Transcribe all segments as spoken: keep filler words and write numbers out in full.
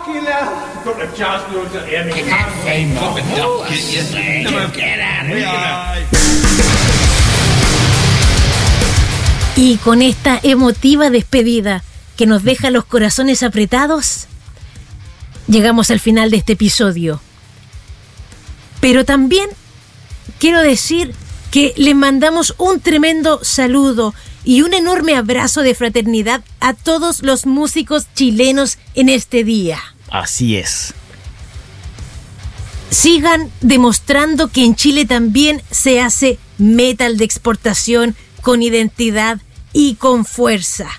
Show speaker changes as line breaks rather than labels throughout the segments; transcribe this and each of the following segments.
Y con esta emotiva despedida que nos deja los corazones apretados, llegamos al final de este episodio. Pero también quiero decir que les mandamos un tremendo saludo y un enorme abrazo de fraternidad a todos los músicos chilenos en este día.
Así es.
Sigan demostrando que en Chile también se hace metal de exportación con identidad y con fuerza.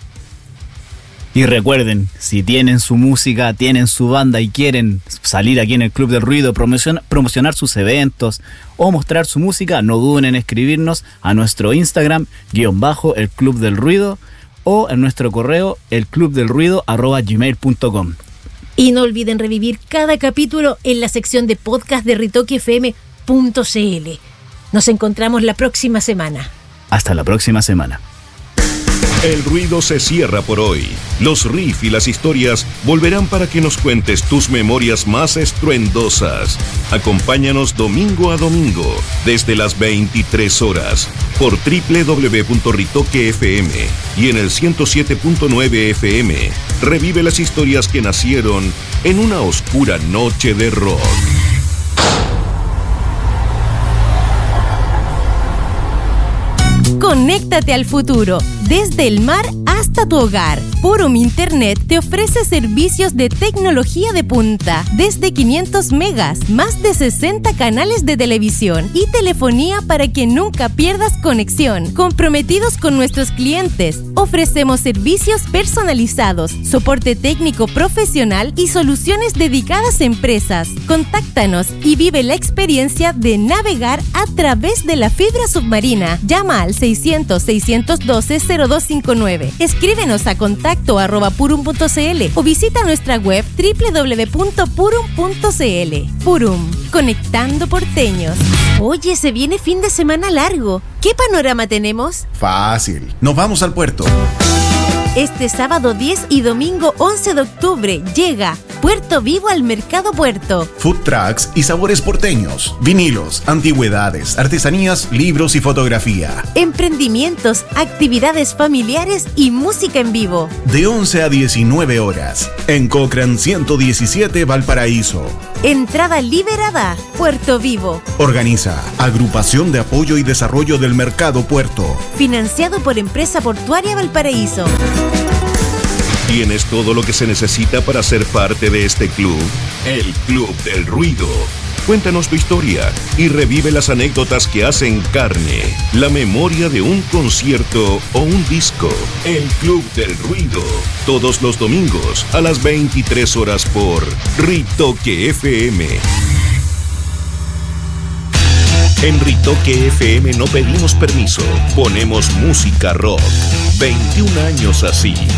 Y recuerden, si tienen su música, tienen su banda y quieren salir aquí en el Club del Ruido, promocion- promocionar sus eventos o mostrar su música, no duden en escribirnos a nuestro Instagram, guión bajo, el Club del Ruido, o en nuestro correo, elclubdelruido arroba gmail punto com.
Y no olviden revivir cada capítulo en la sección de podcast de ritoque f m punto c l. Nos encontramos la próxima semana.
Hasta la próxima semana.
El ruido se cierra por hoy. Los riffs y las historias volverán para que nos cuentes tus memorias más estruendosas. Acompáñanos domingo a domingo, desde las veintitrés horas, por doble u doble u doble u punto ritoque f m y en el ciento siete punto nueve F M. Revive las historias que nacieron en una oscura noche de rock.
Conéctate al futuro, desde el mar hasta tu hogar. Purum Internet te ofrece servicios de tecnología de punta, desde quinientos megas, más de sesenta canales de televisión y telefonía para que nunca pierdas conexión. Comprometidos con nuestros clientes, ofrecemos servicios personalizados, soporte técnico profesional y soluciones dedicadas a empresas. Contáctanos y vive la experiencia de navegar a través de la fibra submarina. Llama al seiscientos, seiscientos doce, cero dos cinco nueve. Escríbenos a contacto arroba purum punto c l o visita nuestra web doble u doble u doble u punto purum punto c l. Purum, conectando porteños.
Oye, se viene fin de semana largo. ¿Qué panorama tenemos?
Fácil. Nos vamos al puerto.
Este sábado diez y domingo once de octubre llega Puerto Vivo al Mercado Puerto.
Food trucks y sabores porteños, vinilos, antigüedades, artesanías, libros y fotografía.
Emprendimientos, actividades familiares y música en vivo.
De once a diecinueve horas, en Cochrane ciento diecisiete, Valparaíso.
Entrada liberada, Puerto Vivo.
Organiza Agrupación de Apoyo y Desarrollo del Mercado Puerto.
Financiado por Empresa Portuaria Valparaíso.
¿Tienes todo lo que se necesita para ser parte de este club? El Club del Ruido. Cuéntanos tu historia y revive las anécdotas que hacen carne la memoria de un concierto o un disco. El Club del Ruido. Todos los domingos a las veintitrés horas por Ritoque F M. En Ritoque F M no pedimos permiso, ponemos música rock. veintiún años así.